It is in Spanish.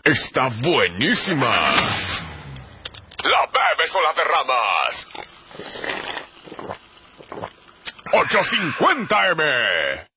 Está buenísima. ¿La bebes o la derramas? 850M.